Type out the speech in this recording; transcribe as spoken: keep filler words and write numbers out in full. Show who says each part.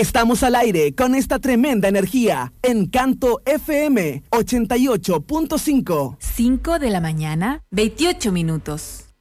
Speaker 1: Estamos al aire con esta tremenda energía. Encanto F M ochenta y ocho punto cinco.
Speaker 2: cinco de la mañana, veintiocho minutos.